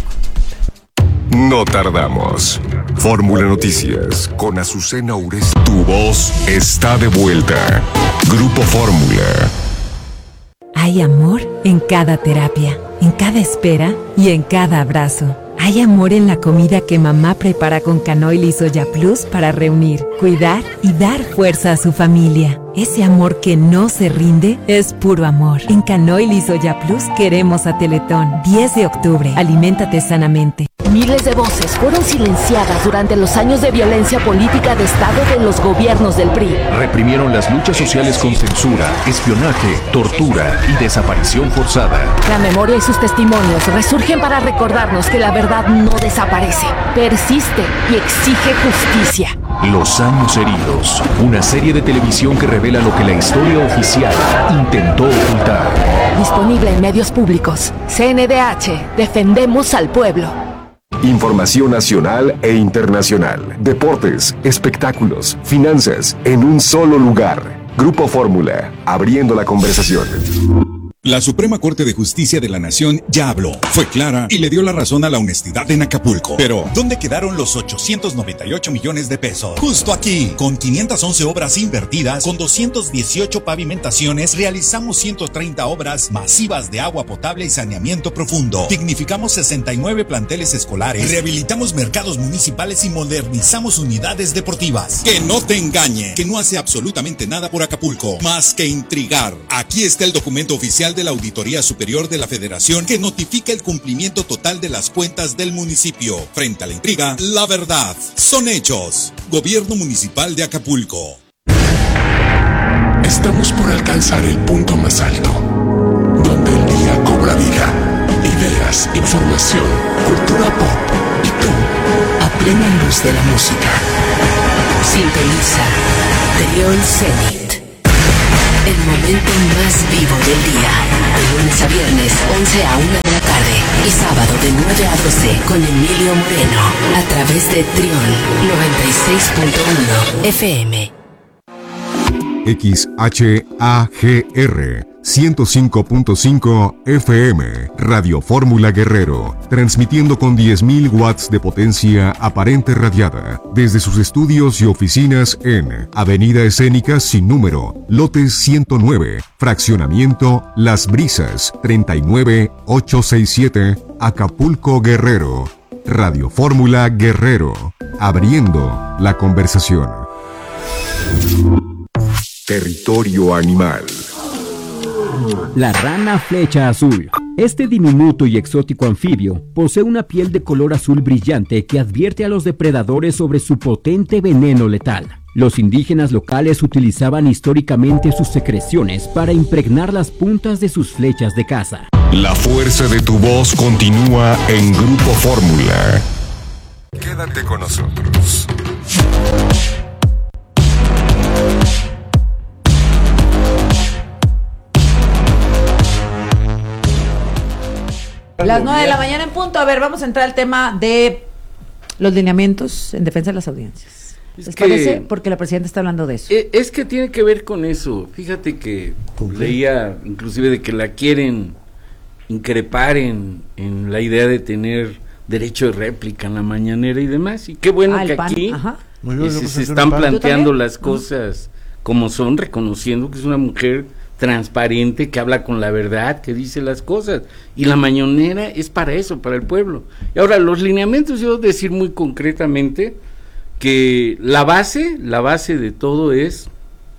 No tardamos. Fórmula Noticias con Azucena Uresti. Tu voz está de vuelta. Grupo Fórmula. Hay amor en cada terapia, en cada espera y en cada abrazo. Hay amor en la comida que mamá prepara con Canoil y Soya Plus para reunir, cuidar y dar fuerza a su familia. Ese amor que no se rinde es puro amor. En Canoil y Soya Plus queremos a Teletón. diez de octubre. Aliméntate sanamente. Miles de voces fueron silenciadas durante los años de violencia política de Estado de los gobiernos del P R I. Reprimieron las luchas sociales con censura, espionaje, tortura y desaparición forzada. La memoria y sus testimonios resurgen para recordarnos que la verdad no desaparece, persiste y exige justicia. Los años heridos, una serie de televisión que revela lo que la historia oficial intentó ocultar. Disponible en medios públicos. C N D H, defendemos al pueblo. Información nacional e internacional, deportes, espectáculos, finanzas, en un solo lugar. Grupo Fórmula, abriendo la conversación. La Suprema Corte de Justicia de la Nación ya habló, fue clara y le dio la razón a la honestidad en Acapulco. Pero, ¿dónde quedaron los ochocientos noventa y ocho millones de pesos? Justo aquí, con quinientas once obras invertidas, con doscientas dieciocho pavimentaciones, realizamos ciento treinta obras masivas de agua potable y saneamiento profundo. Dignificamos sesenta y nueve planteles escolares, rehabilitamos mercados municipales y modernizamos unidades deportivas. Que no te engañe, que no hace absolutamente nada por Acapulco, más que intrigar. Aquí está el documento oficial de la Auditoría Superior de la Federación que notifica el cumplimiento total de las cuentas del municipio. Frente a la intriga, la verdad son hechos. Gobierno Municipal de Acapulco. Estamos por alcanzar el punto más alto. la vida. Ideas, información, cultura pop y tú, a plena luz de la música. Sintoniza Trión Zenit. El momento más vivo del día. De lunes a viernes, once a una de la tarde. Y sábado de nueve a doce con Emilio Moreno. A través de Trión noventa y seis punto uno F M. X H A G R ciento cinco punto cinco F M, Radio Fórmula Guerrero, transmitiendo con diez mil watts de potencia aparente radiada, desde sus estudios y oficinas en Avenida Escénica sin número, lote ciento nueve, fraccionamiento Las Brisas, treinta y nueve mil ochocientos sesenta y siete, Acapulco, Guerrero. Radio Fórmula Guerrero, abriendo la conversación. Territorio animal. La rana flecha azul. Este diminuto y exótico anfibio posee una piel de color azul brillante que advierte a los depredadores sobre su potente veneno letal. Los indígenas locales utilizaban históricamente sus secreciones para impregnar las puntas de sus flechas de caza. La fuerza de tu voz continúa en Grupo Fórmula. Quédate con nosotros. Las nueve de la mañana en punto. A ver, vamos a entrar al tema de los lineamientos en defensa de las audiencias. ¿Les que, parece? Porque la presidenta está hablando de eso. Es que tiene que ver con eso. Fíjate que leía inclusive de que la quieren increpar en, en la idea de tener derecho de réplica en la mañanera y demás. Y qué bueno ah, que pan. aquí ese, se están planteando las cosas uh-huh. como son, reconociendo que es una mujer transparente, que habla con la verdad, que dice las cosas, y la mañanera es para eso, para el pueblo. Y ahora, los lineamientos, yo decir muy concretamente que la base, la base de todo es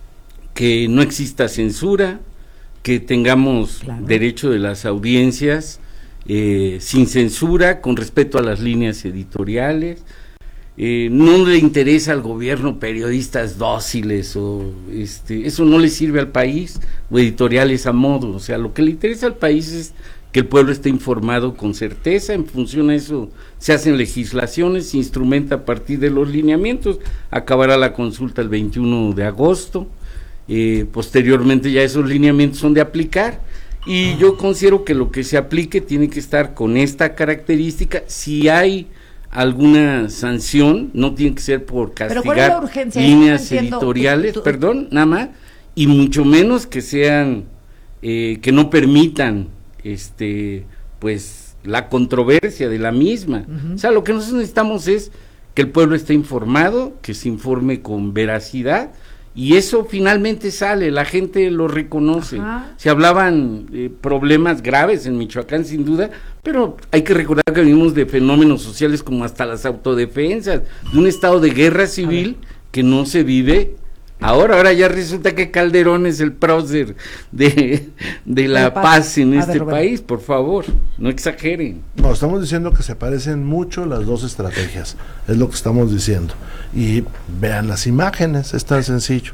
que no exista censura, que tengamos claro. derecho de las audiencias eh, sin censura, con respeto a las líneas editoriales. Eh, no le interesa al gobierno periodistas dóciles o este, eso no le sirve al país, o editoriales a modo. O sea, lo que le interesa al país es que el pueblo esté informado con certeza. En función a eso se hacen legislaciones, se instrumenta a partir de los lineamientos. Acabará la consulta el veintiuno de agosto, eh, posteriormente ya esos lineamientos son de aplicar, y yo considero que lo que se aplique tiene que estar con esta característica. Si hay alguna sanción, no tiene que ser por castigar líneas no editoriales, tú, tú, perdón, nada más, y mucho menos que sean, eh, que no permitan, este, pues, la controversia de la misma. Uh-huh. O sea, lo que nosotros necesitamos es que el pueblo esté informado, que se informe con veracidad, y eso finalmente sale, la gente lo reconoce. Ajá. Se hablaban eh, problemas graves en Michoacán, sin duda, pero hay que recordar que venimos de fenómenos sociales como hasta las autodefensas, de un estado de guerra civil que no se vive ahora. Ahora ya resulta que Calderón es el prócer de, de la paz, paz en este ver, país, por favor, no exageren. No, estamos diciendo que se parecen mucho las dos estrategias, es lo que estamos diciendo. Y vean las imágenes, es tan sencillo.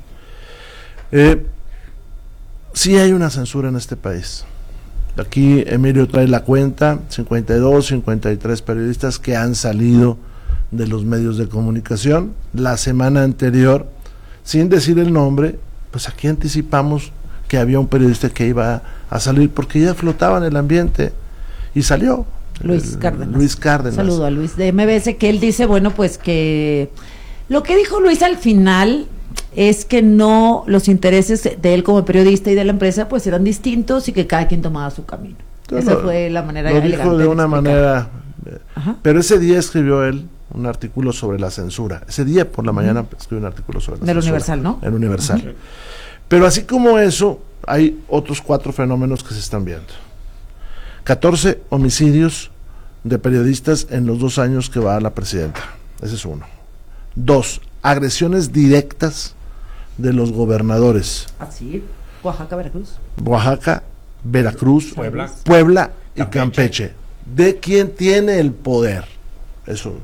Eh, sí hay una censura en este país. Aquí Emilio trae la cuenta, cincuenta y dos, cincuenta y tres periodistas que han salido de los medios de comunicación. La semana anterior, sin decir el nombre, pues aquí anticipamos que había un periodista que iba a salir porque ya flotaba en el ambiente y salió. Luis Cárdenas. Luis Cárdenas. Saludo a Luis de M B S, que él dice, bueno, pues que lo que dijo Luis al final es que no, los intereses de él como periodista y de la empresa pues eran distintos y que cada quien tomaba su camino. Entonces, esa fue la manera lo elegante dijo de una de manera, Ajá. pero ese día escribió él un artículo sobre la censura. Ese día por la mañana uh-huh. escribió un artículo sobre la Del censura. Universal, ¿no? El Universal. Uh-huh. Pero así como eso, hay otros cuatro fenómenos que se están viendo. catorce homicidios de periodistas en los dos años que va la presidenta. Ese es uno. Dos, agresiones directas de los gobernadores. Así, Oaxaca, Veracruz. Oaxaca, Veracruz, Puebla, Puebla y Campeche. Campeche. De quien tiene el poder. Eso.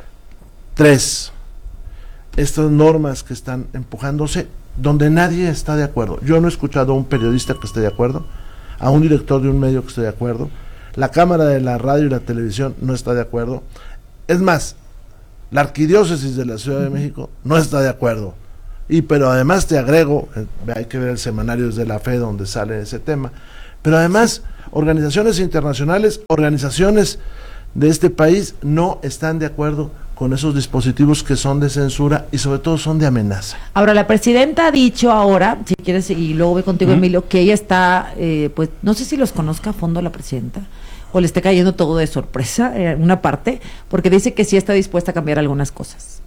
Tres, estas normas que están empujándose donde nadie está de acuerdo. Yo no he escuchado a un periodista que esté de acuerdo. a un director de un medio que esté de acuerdo, la Cámara de la Radio y la Televisión no está de acuerdo, es más, la Arquidiócesis de la Ciudad de México no está de acuerdo, y pero además te agrego, eh, hay que ver el semanario de la Fe donde sale ese tema, pero además organizaciones internacionales, organizaciones de este país no están de acuerdo con esos dispositivos que son de censura y sobre todo son de amenaza. Ahora, la presidenta ha dicho ahora, si quieres, y luego voy contigo, ¿Mm? Emilio, que ella está, eh, pues, no sé si los conozca a fondo la presidenta, o le esté cayendo todo de sorpresa, eh, una parte, porque dice que sí está dispuesta a cambiar algunas cosas.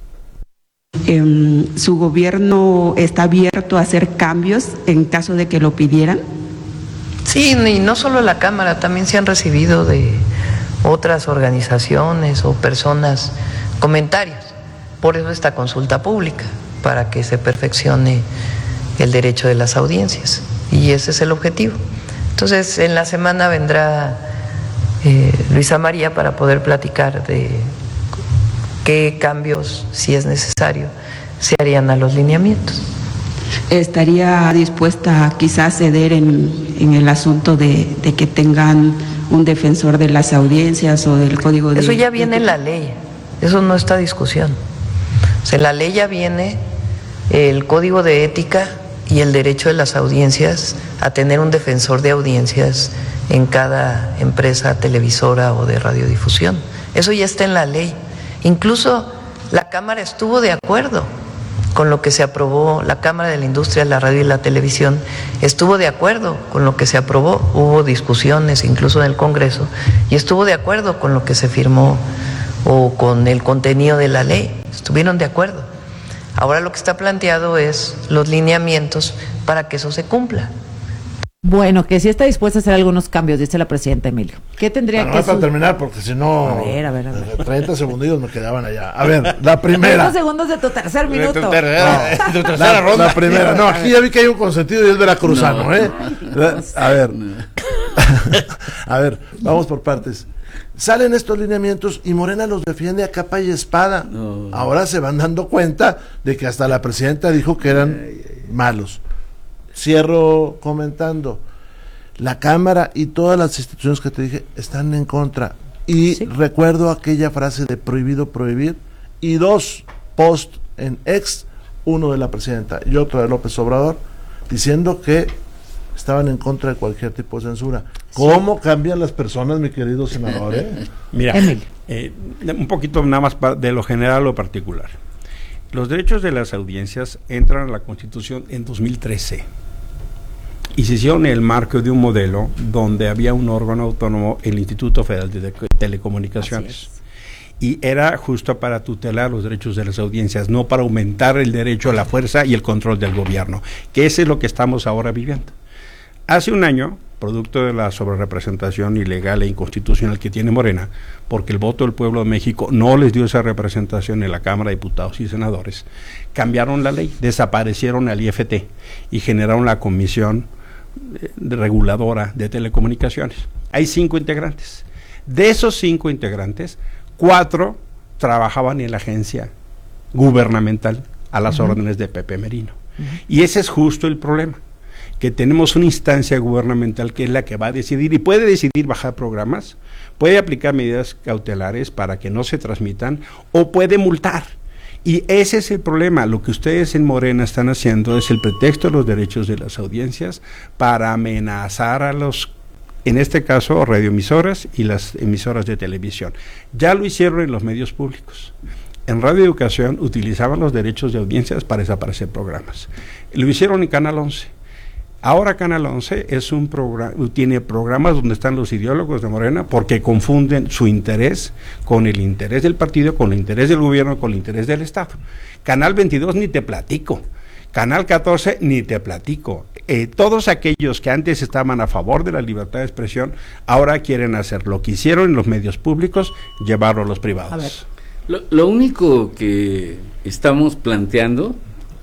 Eh, ¿Su gobierno está abierto a hacer cambios en caso de que lo pidieran? Sí, y no solo la Cámara, también se han recibido de otras organizaciones o personas comentarios. Por eso esta consulta pública, para que se perfeccione el derecho de las audiencias. Y ese es el objetivo. Entonces, en la semana vendrá eh, Luisa María para poder platicar de qué cambios, si es necesario, se harían a los lineamientos. ¿Estaría dispuesta quizás a ceder en, en el asunto de, de que tengan un defensor de las audiencias o del código de... Eso ya viene en la ley, eso no está a discusión. O sea, en la ley ya viene el código de ética y el derecho de las audiencias a tener un defensor de audiencias en cada empresa televisora o de radiodifusión. Eso ya está en la ley. Incluso la Cámara estuvo de acuerdo con lo que se aprobó, la Cámara de la Industria de la Radio y la Televisión estuvo de acuerdo con lo que se aprobó, hubo discusiones incluso en el Congreso, y estuvo de acuerdo con lo que se firmó o con el contenido de la ley, estuvieron de acuerdo. Ahora lo que está planteado es los lineamientos para que eso se cumpla. Bueno, que sí está dispuesta a hacer algunos cambios, dice la presidenta, Emilio. ¿Qué tendría Pero que no para su... terminar, porque si no... A ver, a ver, a ver. treinta segundos me quedaban allá. A ver, la primera. treinta segundos de tu tercer minuto. De tu, ter no, tu tercera la, ronda. La primera. No, aquí ya vi que hay un consentido y es veracruzano, no, ¿eh? No, no sé. A ver. A ver, vamos por partes. Salen estos lineamientos y Morena los defiende a capa y espada. No. Ahora se van dando cuenta de que hasta la presidenta dijo que eran malos. Cierro comentando, la Cámara y todas las instituciones que te dije están en contra, y sí. Recuerdo aquella frase de prohibido prohibir, y dos post en ex, uno de la presidenta y otro de López Obrador, diciendo que estaban en contra de cualquier tipo de censura. ¿Cómo sí. cambian las personas, mi querido senador? ¿eh? Mira, eh, un poquito nada más de lo general a lo particular. Los derechos de las audiencias entran a la Constitución en dos mil trece y se hicieron en el marco de un modelo donde había un órgano autónomo, el Instituto Federal de Telecomunicaciones, y era justo para tutelar los derechos de las audiencias, no para aumentar el derecho a la fuerza y el control del gobierno, que ese es lo que estamos ahora viviendo. Hace un año, producto de la sobrerepresentación ilegal e inconstitucional que tiene Morena, porque el voto del pueblo de México no les dio esa representación en la Cámara de Diputados y Senadores, cambiaron la ley, desaparecieron al I F T y generaron la Comisión Reguladora de Telecomunicaciones. Hay cinco integrantes. De esos cinco integrantes, cuatro trabajaban en la agencia gubernamental a las uh-huh. órdenes de Pepe Merino. Uh-huh. Y ese es justo el problema, que tenemos una instancia gubernamental que es la que va a decidir y puede decidir bajar programas, puede aplicar medidas cautelares para que no se transmitan o puede multar. Y ese es el problema. Lo que ustedes en Morena están haciendo es el pretexto de los derechos de las audiencias para amenazar a los, en este caso, radioemisoras y las emisoras de televisión. Ya lo hicieron en los medios públicos. En Radio Educación utilizaban los derechos de audiencias para desaparecer programas. Lo hicieron en Canal once. Ahora Canal once es un programa, tiene programas donde están los ideólogos de Morena porque confunden su interés con el interés del partido, con el interés del gobierno, con el interés del Estado. Canal veintidós ni te platico, Canal catorce ni te platico. Eh, todos aquellos que antes estaban a favor de la libertad de expresión ahora quieren hacer lo que hicieron en los medios públicos, llevarlo a los privados. A ver. Lo, lo único que estamos planteando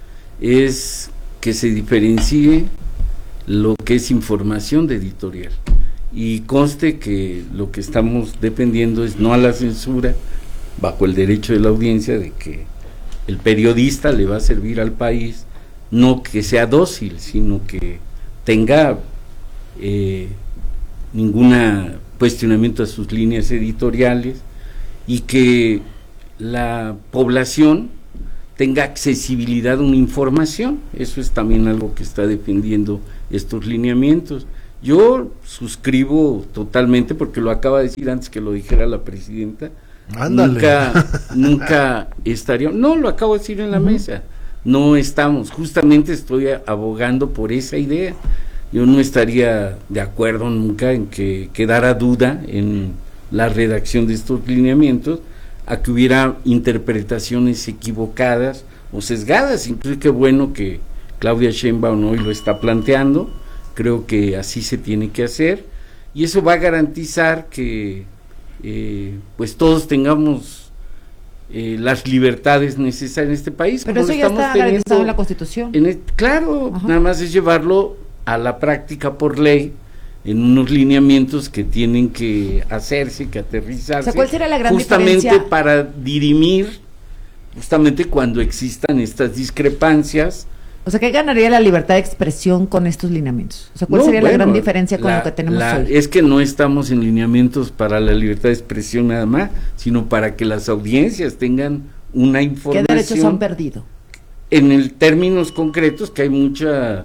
es que se diferencie lo que es información de editorial, y conste que lo que estamos defendiendo es no a la censura, bajo el derecho de la audiencia, de que el periodista le va a servir al país, no que sea dócil, sino que tenga eh, ningún cuestionamiento a sus líneas editoriales y que la población tenga accesibilidad a una información. Eso es también algo que está defendiendo estos lineamientos. Yo suscribo totalmente, porque lo acaba de decir antes que lo dijera la presidenta. Ándale. Nunca, nunca estaría, no, lo acabo de decir en la uh-huh. mesa, no estamos, justamente estoy abogando por esa idea. Yo no estaría de acuerdo nunca en que quedara duda en la redacción de estos lineamientos, a que hubiera interpretaciones equivocadas o sesgadas. Incluso qué bueno que Claudia Sheinbaum hoy lo está planteando, creo que así se tiene que hacer, y eso va a garantizar que eh, pues todos tengamos eh, las libertades necesarias en este país. Pero eso ya está garantizado en la Constitución. En el, claro, Ajá. nada más es llevarlo a la práctica por ley, en unos lineamientos que tienen que hacerse, que aterrizarse. O sea, ¿cuál sería la gran justamente diferencia? Para dirimir, justamente cuando existan estas discrepancias. O sea, ¿qué ganaría la libertad de expresión con estos lineamientos? O sea, ¿cuál no, sería bueno, la gran diferencia con la, lo que tenemos la, hoy? Es que no estamos en lineamientos para la libertad de expresión nada más, sino para que las audiencias tengan una información. ¿Qué derechos han perdido? En el términos concretos, que hay mucha...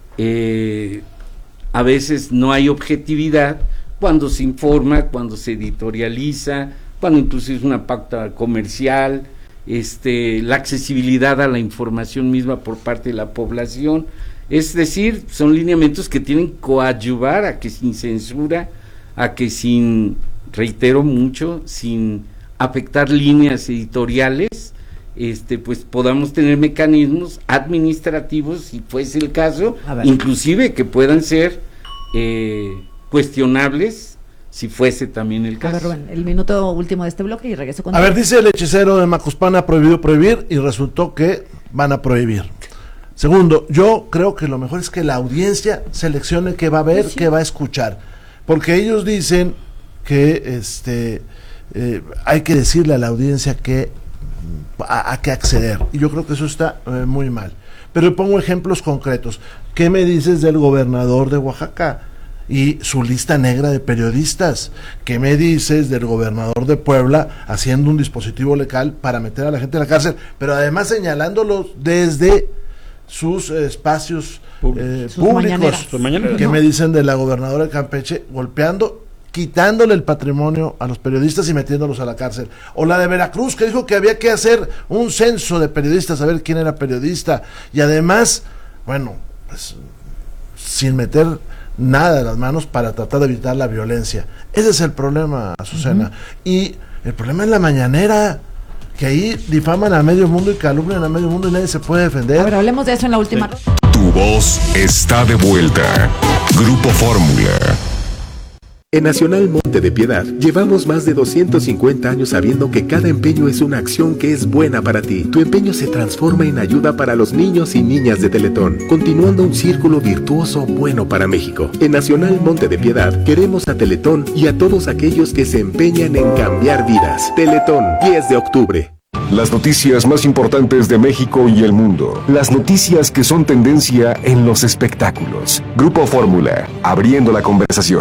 Eh, a veces no hay objetividad cuando se informa, cuando se editorializa, cuando incluso es una pauta comercial, este, la accesibilidad a la información misma por parte de la población. Es decir, son lineamientos que tienen que coadyuvar a que sin censura, a que sin, reitero mucho, sin afectar líneas editoriales, este, pues podamos tener mecanismos administrativos, si fuese el caso, inclusive que puedan ser eh, cuestionables, si fuese también el caso. A ver, Rubén, el minuto último de este bloque y regreso con... A ver, dice el hechicero de Macuspana, prohibido prohibir, y resultó que van a prohibir. Segundo, yo creo que lo mejor es que la audiencia seleccione qué va a ver, sí. qué va a escuchar, porque ellos dicen que este eh, hay que decirle a la audiencia que a, a qué acceder, y yo creo que eso está eh, muy mal. Pero pongo ejemplos concretos. ¿Qué me dices del gobernador de Oaxaca y su lista negra de periodistas? ¿Qué me dices del gobernador de Puebla haciendo un dispositivo legal para meter a la gente en la cárcel, pero además señalándolos desde sus eh, espacios eh, sus públicos? Mañaneras. ¿Qué me dicen de la gobernadora de Campeche golpeando, quitándole el patrimonio a los periodistas y metiéndolos a la cárcel? O la de Veracruz, que dijo que había que hacer un censo de periodistas, saber quién era periodista, y además, bueno, pues sin meter nada de las manos para tratar de evitar la violencia. Ese es el problema, Azucena. Uh-huh. Y el problema es la mañanera, que ahí difaman a medio mundo y calumnian a medio mundo y nadie se puede defender. A ver, hablemos de eso en la última. Sí. Tu voz está de vuelta. Grupo Fórmula. En Nacional Monte de Piedad llevamos más de doscientos cincuenta años sabiendo que cada empeño es una acción que es buena para ti. Tu empeño se transforma en ayuda para los niños y niñas de Teletón, continuando un círculo virtuoso bueno para México. En Nacional Monte de Piedad queremos a Teletón y a todos aquellos que se empeñan en cambiar vidas. Teletón, diez de octubre. Las noticias más importantes de México y el mundo. Las noticias que son tendencia en los espectáculos. Grupo Fórmula, abriendo la conversación.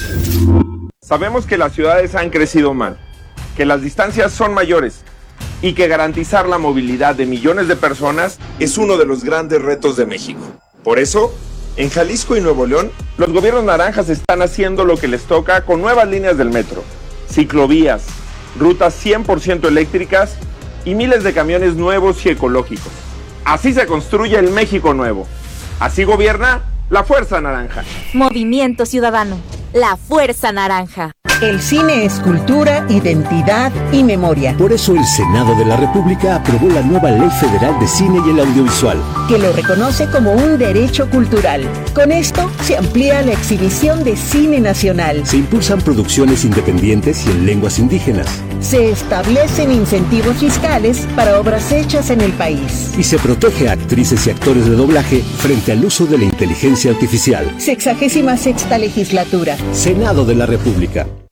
Sabemos que las ciudades han crecido mal, que las distancias son mayores y que garantizar la movilidad de millones de personas es uno de los grandes retos de México. Por eso, en Jalisco y Nuevo León, los gobiernos naranjas están haciendo lo que les toca con nuevas líneas del metro, ciclovías, rutas cien por ciento eléctricas y miles de camiones nuevos y ecológicos. Así se construye el México nuevo. Así gobierna la Fuerza Naranja. Movimiento Ciudadano, la Fuerza Naranja. El cine es cultura, identidad y memoria. Por eso el Senado de la República aprobó la nueva Ley Federal de Cine y el Audiovisual, que lo reconoce como un derecho cultural. Con esto se amplía la exhibición de cine nacional. Se impulsan producciones independientes y en lenguas indígenas. Se establecen incentivos fiscales para obras hechas en el país. Y se protege a actrices y actores de doblaje frente al uso de la inteligencia artificial. Sexagésima sexta legislatura. Senado de la República.